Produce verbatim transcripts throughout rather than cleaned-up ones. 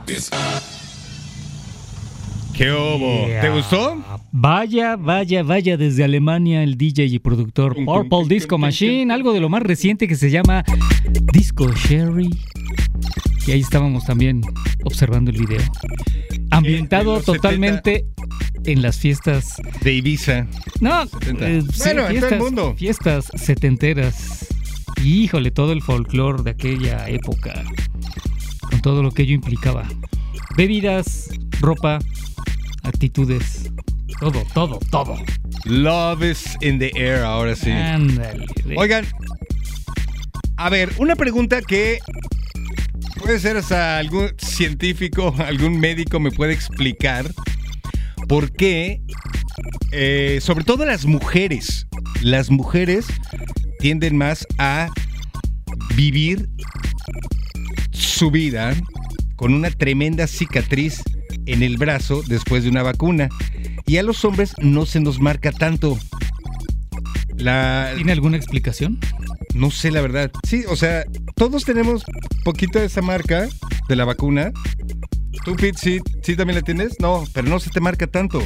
¿Qué hubo? Yeah. ¿Te gustó? Vaya, vaya, vaya desde Alemania el D J y productor Purple Disco Machine, algo de lo más reciente que se llama Disco Sherry. Y ahí estábamos también observando el video. Ambientado Eh, totalmente en las fiestas de Ibiza. No, eh, sí, bueno, en fiestas, todo el mundo. Fiestas setenteras. Híjole, todo el folclore de aquella época. Con todo lo que ello implicaba. Bebidas, ropa, actitudes. Todo, todo, todo. Love is in the air, ahora sí. Ándale. Oigan, a ver, una pregunta que puede ser hasta algún científico, algún médico me puede explicar. ¿Por qué? Eh, sobre todo las mujeres. Las mujeres tienden más a vivir su vida con una tremenda cicatriz en el brazo después de una vacuna. Y a los hombres no se nos marca tanto. La... ¿Tiene alguna explicación? No sé, la verdad. Sí, o sea, todos tenemos poquito de esa marca de la vacuna. ¿Tú, Pete, sí, sí también la tienes? No, pero no se te marca tanto.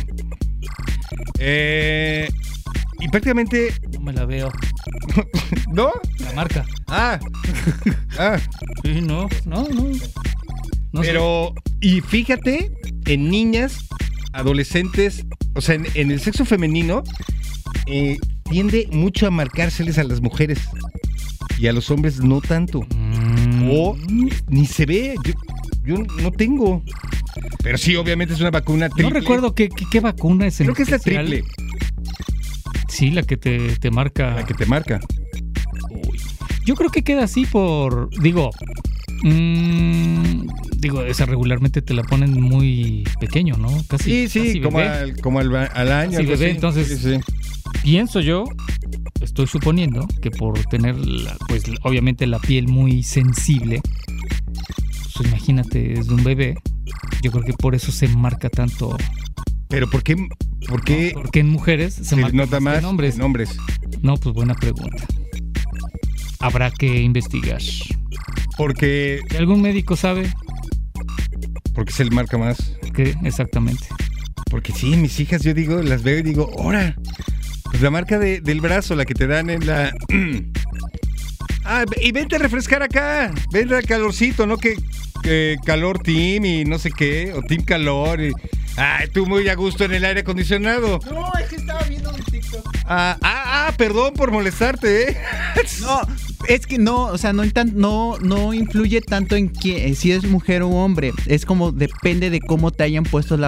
Eh, y prácticamente... No me la veo. ¿No? La marca. Ah. Ah. Sí, no, no, no. no pero, sé. Y fíjate, en niñas, adolescentes, o sea, en, en el sexo femenino, eh, tiende mucho a marcárseles a las mujeres. Y a los hombres no tanto. Mm. O ni se ve. Yo, yo no tengo. Pero sí, obviamente es una vacuna triple. No recuerdo qué, qué, qué vacuna es en Creo que es la triple. Sí, la que te, te marca. La que te marca. Uy. Yo creo que queda así por... Digo... Mmm, digo, esa regularmente te la ponen muy pequeño, ¿no? Casi, sí, sí, casi como, al, como al, al año. Casi bebé, así. Entonces, sí, sí. pienso yo, estoy suponiendo que por tener, la, pues obviamente la piel muy sensible, pues imagínate, es de un bebé, yo creo que por eso se marca tanto. Pero ¿por qué? ¿Por qué? ¿No? Porque en mujeres se, se marca nota más, más que en hombres. en hombres. No, pues buena pregunta. Habrá que investigar. Porque... ¿Algún médico sabe? Porque se le marca más. ¿Qué? Exactamente. Porque sí, mis hijas, yo digo, las veo y digo, ¡hora! Pues la marca de, del brazo, la que te dan en la... ah, y vente a refrescar acá. Vente al calorcito, ¿no? Que, que calor team y no sé qué. O team calor. Y... Ay, tú muy a gusto en el aire acondicionado. No, es que estaba viendo un TikTok. Ah, ah, ah, perdón por molestarte, ¿eh? No, es que no, o sea, no, no, no influye tanto en que, si es mujer o hombre. Es como depende de cómo te hayan puesto la